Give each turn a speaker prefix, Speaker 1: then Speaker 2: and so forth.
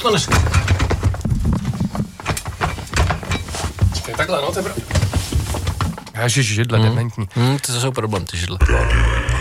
Speaker 1: Konečně. Čekaj, takhle, no, to je
Speaker 2: Ježiš, židle, dementní.
Speaker 1: To jsou problém, ty židle.